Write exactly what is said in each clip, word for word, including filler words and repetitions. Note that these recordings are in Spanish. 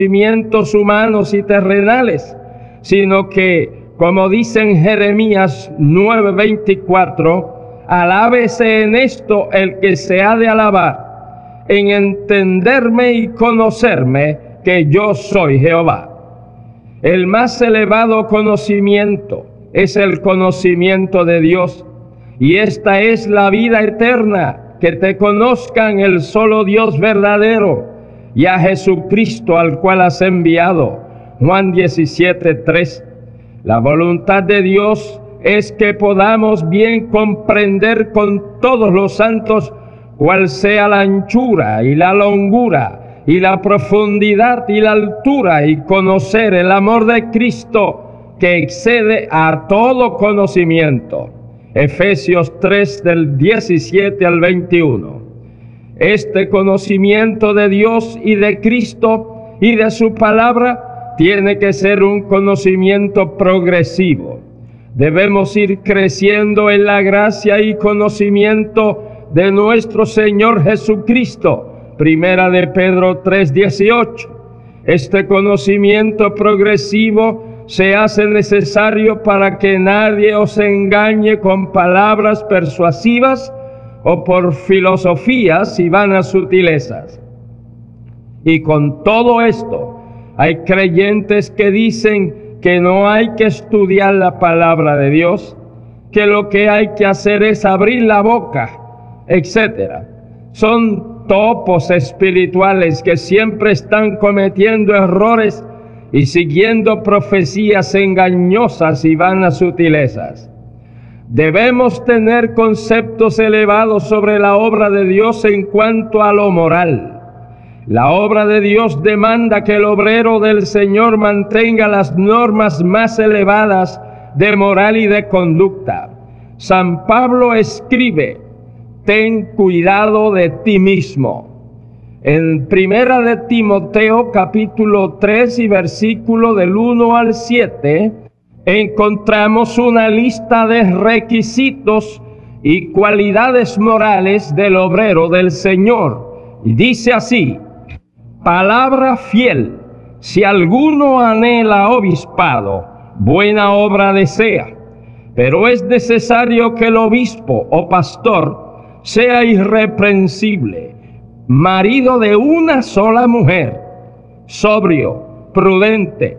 conocimientos humanos y terrenales, sino que, como dice en Jeremías nueve veinticuatro, alábese en esto el que se ha de alabar, en entenderme y conocerme que yo soy Jehová. El más elevado conocimiento es el conocimiento de Dios, y esta es la vida eterna, que te conozcan el solo Dios verdadero y a Jesucristo al cual has enviado. Juan diecisiete tres. La voluntad de Dios es que podamos bien comprender con todos los santos cuál sea la anchura y la longura y la profundidad y la altura, y conocer el amor de Cristo que excede a todo conocimiento. Efesios tres del diecisiete al veintiuno. Este conocimiento de Dios y de Cristo y de su palabra tiene que ser un conocimiento progresivo. Debemos ir creciendo en la gracia y conocimiento de nuestro Señor Jesucristo. Primera de Pedro tres dieciocho. Este conocimiento progresivo se hace necesario para que nadie os engañe con palabras persuasivas o por filosofías y vanas sutilezas. Y con todo esto, hay creyentes que dicen que no hay que estudiar la palabra de Dios, que lo que hay que hacer es abrir la boca, etcétera. Son topos espirituales que siempre están cometiendo errores y siguiendo profecías engañosas y vanas sutilezas. Debemos tener conceptos elevados sobre la obra de Dios en cuanto a lo moral. La obra de Dios demanda que el obrero del Señor mantenga las normas más elevadas de moral y de conducta. San Pablo escribe: ten cuidado de ti mismo. En Primera de Timoteo capítulo tres y versículo del uno al siete, encontramos una lista de requisitos y cualidades morales del obrero del Señor. Y dice así: palabra fiel, si alguno anhela obispado, buena obra desea, pero es necesario que el obispo o pastor sea irreprensible, marido de una sola mujer, sobrio, prudente,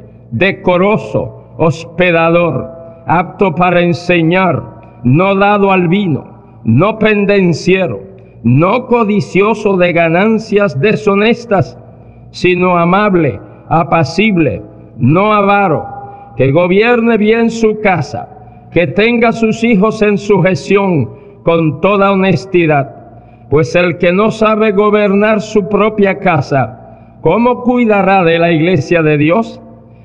decoroso, hospedador, apto para enseñar, no dado al vino, no pendenciero, no codicioso de ganancias deshonestas, sino amable, apacible, no avaro, que gobierne bien su casa, que tenga sus hijos en sujeción con toda honestidad. Pues el que no sabe gobernar su propia casa, ¿cómo cuidará de la iglesia de Dios?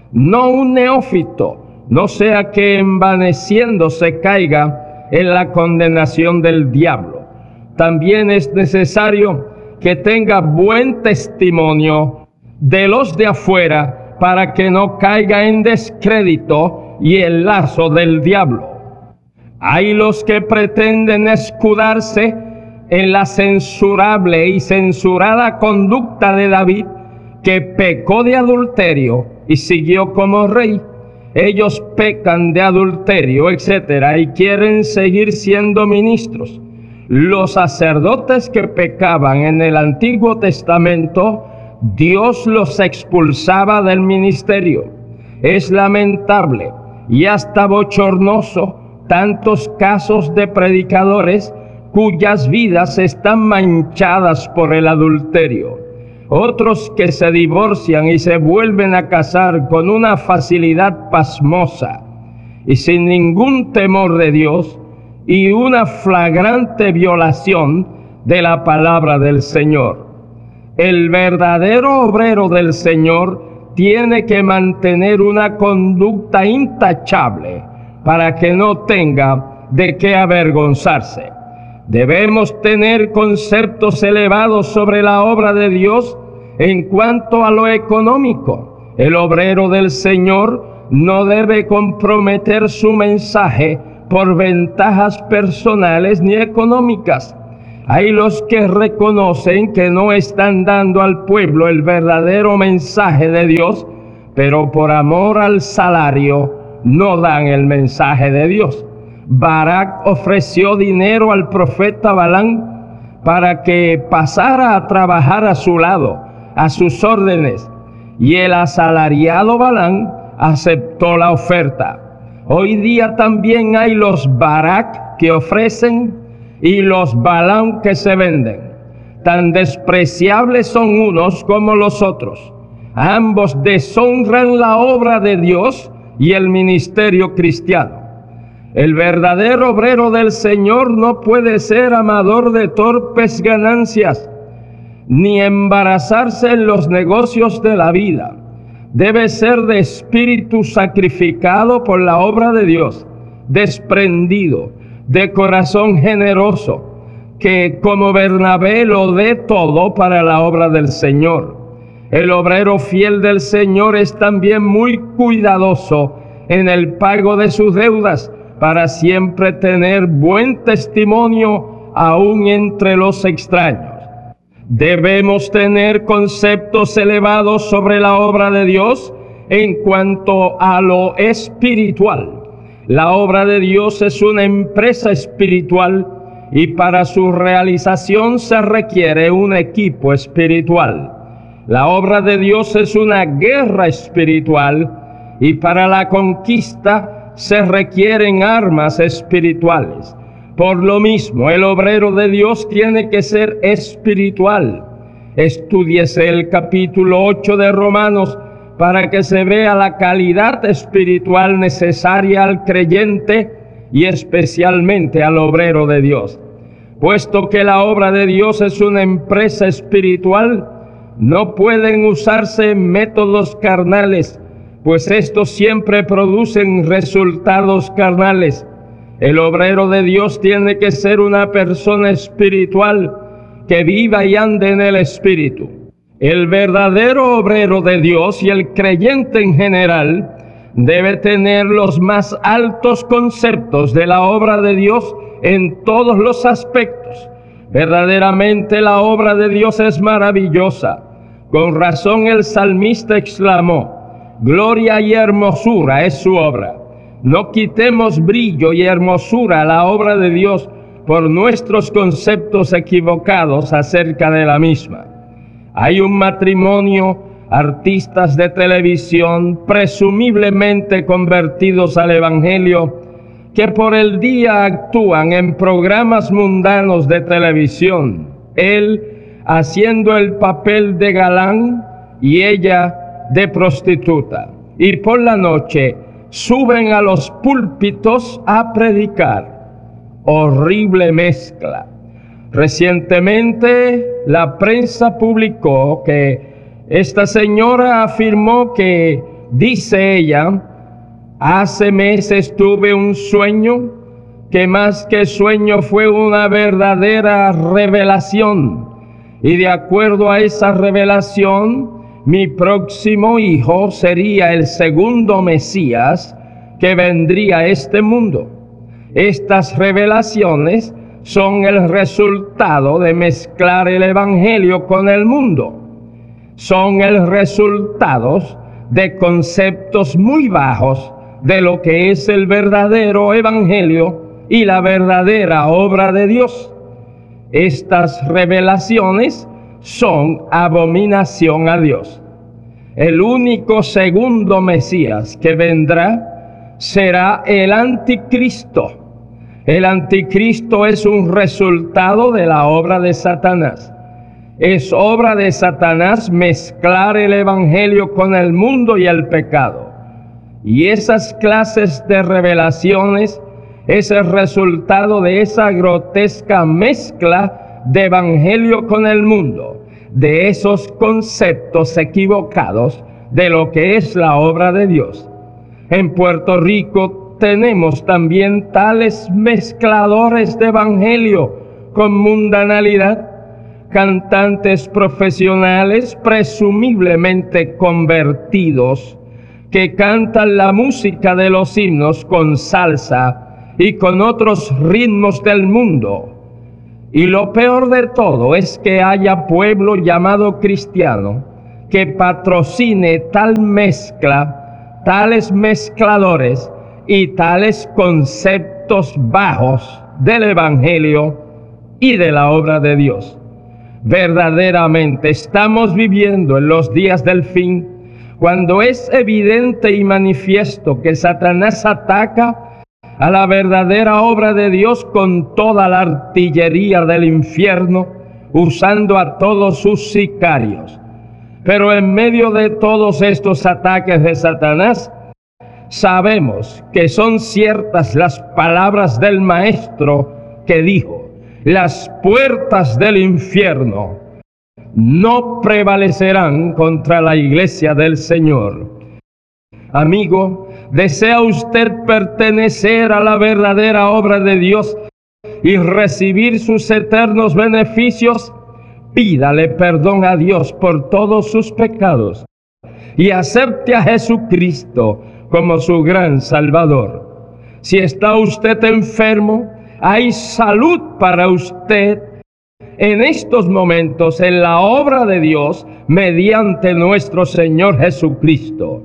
No un neófito, no sea que envaneciéndose caiga en la condenación del diablo. También es necesario que tenga buen testimonio de los de afuera, para que no caiga en descrédito y el lazo del diablo. Hay los que pretenden escudarse en la censurable y censurada conducta de David, que pecó de adulterio y siguió como rey. Ellos pecan de adulterio, etcétera, y quieren seguir siendo ministros. Los sacerdotes que pecaban en el Antiguo Testamento, Dios los expulsaba del ministerio. Es lamentable y hasta bochornoso tantos casos de predicadores cuyas vidas están manchadas por el adulterio. Otros que se divorcian y se vuelven a casar con una facilidad pasmosa y sin ningún temor de Dios, y una flagrante violación de la palabra del Señor. El verdadero obrero del Señor tiene que mantener una conducta intachable para que no tenga de qué avergonzarse. Debemos tener conceptos elevados sobre la obra de Dios en cuanto a lo económico. El obrero del Señor no debe comprometer su mensaje por ventajas personales ni económicas. Hay los que reconocen que no están dando al pueblo el verdadero mensaje de Dios, pero por amor al salario no dan el mensaje de Dios. Barac ofreció dinero al profeta Balaam para que pasara a trabajar a su lado, a sus órdenes, y el asalariado Balaam aceptó la oferta. Hoy día también hay los Barac que ofrecen y los Balaam que se venden. Tan despreciables son unos como los otros. Ambos deshonran la obra de Dios y el ministerio cristiano. El verdadero obrero del Señor no puede ser amador de torpes ganancias, ni embarazarse en los negocios de la vida. Debe ser de espíritu sacrificado por la obra de Dios, desprendido, de corazón generoso, que como Bernabé lo dé todo para la obra del Señor. El obrero fiel del Señor es también muy cuidadoso en el pago de sus deudas, para siempre tener buen testimonio aún entre los extraños. Debemos tener conceptos elevados sobre la obra de Dios en cuanto a lo espiritual. La obra de Dios es una empresa espiritual y para su realización se requiere un equipo espiritual. La obra de Dios es una guerra espiritual y para la conquista se requieren armas espirituales. Por lo mismo, el obrero de Dios tiene que ser espiritual. Estúdiese el capítulo ocho de Romanos para que se vea la calidad espiritual necesaria al creyente y especialmente al obrero de Dios. Puesto que la obra de Dios es una empresa espiritual, no pueden usarse métodos carnales, pues estos siempre producen resultados carnales. El obrero de Dios tiene que ser una persona espiritual que viva y ande en el Espíritu. El verdadero obrero de Dios y el creyente en general debe tener los más altos conceptos de la obra de Dios en todos los aspectos. Verdaderamente la obra de Dios es maravillosa. Con razón el salmista exclamó: gloria y hermosura es su obra. No quitemos brillo y hermosura a la obra de Dios por nuestros conceptos equivocados acerca de la misma. Hay un matrimonio, artistas de televisión, presumiblemente convertidos al Evangelio, que por el día actúan en programas mundanos de televisión, él haciendo el papel de galán y ella de prostituta, y por la noche suben a los púlpitos a predicar. Horrible mezcla. Recientemente la prensa publicó que esta señora afirmó que, dice ella, hace meses tuve un sueño que más que sueño fue una verdadera revelación, y de acuerdo a esa revelación mi próximo hijo sería el segundo Mesías que vendría a este mundo. Estas revelaciones son el resultado de mezclar el Evangelio con el mundo. Son el resultado de conceptos muy bajos de lo que es el verdadero Evangelio y la verdadera obra de Dios. Estas revelaciones son abominación a Dios. El único segundo Mesías que vendrá será el anticristo. El anticristo es un resultado de la obra de Satanás. Es obra de Satanás mezclar el Evangelio con el mundo y el pecado. Y esas clases de revelaciones es el resultado de esa grotesca mezcla de Evangelio con el mundo, de esos conceptos equivocados de lo que es la obra de Dios. En Puerto Rico tenemos también tales mezcladores de Evangelio con mundanalidad, cantantes profesionales presumiblemente convertidos, que cantan la música de los himnos con salsa y con otros ritmos del mundo. Y lo peor de todo es que haya pueblo llamado cristiano que patrocine tal mezcla, tales mezcladores y tales conceptos bajos del Evangelio y de la obra de Dios. Verdaderamente estamos viviendo en los días del fin, cuando es evidente y manifiesto que Satanás ataca a la verdadera obra de Dios con toda la artillería del infierno, usando a todos sus sicarios. Pero en medio de todos estos ataques de Satanás, sabemos que son ciertas las palabras del Maestro que dijo: las puertas del infierno no prevalecerán contra la iglesia del Señor. Amigo, ¿desea usted pertenecer a la verdadera obra de Dios y recibir sus eternos beneficios? Pídale perdón a Dios por todos sus pecados y acepte a Jesucristo como su gran Salvador. Si está usted enfermo, hay salud para usted en estos momentos en la obra de Dios mediante nuestro Señor Jesucristo.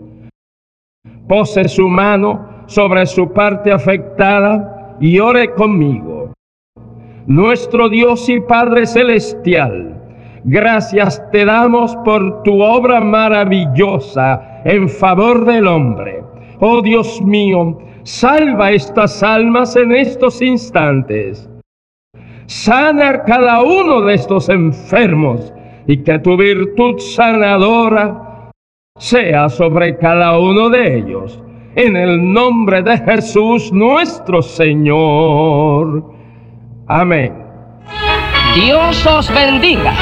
Pose su mano sobre su parte afectada y ore conmigo. Nuestro Dios y Padre Celestial, gracias te damos por tu obra maravillosa en favor del hombre. Oh Dios mío, salva estas almas en estos instantes. Sana a cada uno de estos enfermos y que tu virtud sanadora sea sobre cada uno de ellos. En el nombre de Jesús nuestro Señor. Amén. Dios os bendiga.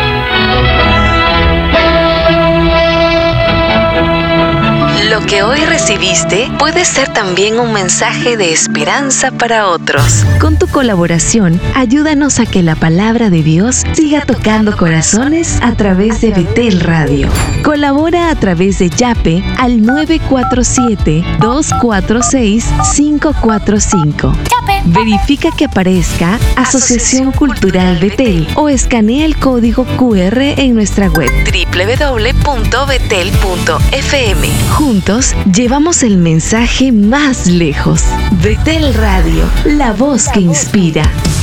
Lo que hoy recibiste puede ser también un mensaje de esperanza para otros. Con tu colaboración, ayúdanos a que la palabra de Dios siga tocando corazones a través de Betel Radio. Colabora a través de Yape al nueve cuatro siete, dos cuatro seis, cinco cuatro cinco. Verifica que aparezca Asociación Cultural Betel o escanea el código cu erre en nuestra web doble u doble u doble u punto betel punto efe eme. Juntos llevamos el mensaje más lejos. Betel Radio, la voz que inspira.